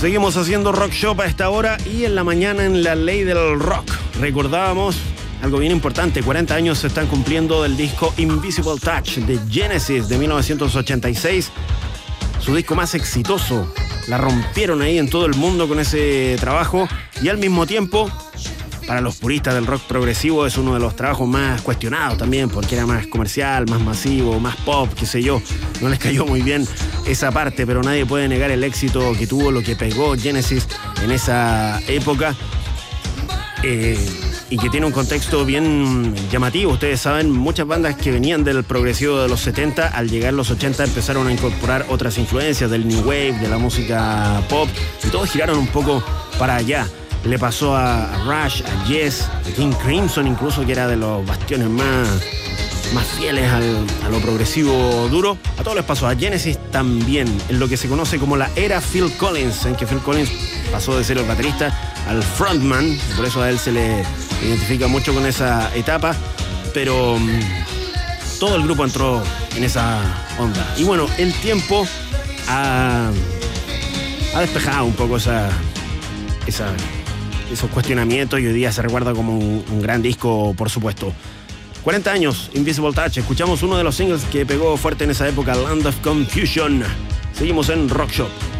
Seguimos haciendo Rock Shop a esta hora y en la mañana en la ley del rock. Recordábamos algo bien importante, 40 años se están cumpliendo del disco Invisible Touch de Genesis de 1986. Su disco más exitoso. La rompieron ahí en todo el mundo con ese trabajo y al mismo tiempo, para los puristas del rock progresivo, es uno de los trabajos más cuestionados también, porque era más comercial, más masivo, más pop, qué sé yo. No les cayó muy bien esa parte, pero nadie puede negar el éxito que tuvo, lo que pegó Genesis en esa época. Y que tiene un contexto bien llamativo. Ustedes saben, muchas bandas que venían del progresivo de los 70, al llegar los 80 empezaron a incorporar otras influencias del New Wave, de la música pop, y todos giraron un poco para allá. Le pasó a Rush, a Yes, a King Crimson incluso, que era de los bastiones más fieles a lo progresivo duro. A todos les pasó, a Genesis también, en lo que se conoce como la era Phil Collins, en que Phil Collins pasó de ser el baterista al frontman, por eso a él se le identifica mucho con esa etapa, pero todo el grupo entró en esa onda. Y bueno, el tiempo ha despejado un poco esos cuestionamientos y hoy día se recuerda como un gran disco, por supuesto. 40 años, Invisible Touch. Escuchamos uno de los singles que pegó fuerte en esa época, Land of Confusion. Seguimos en Rock Shop.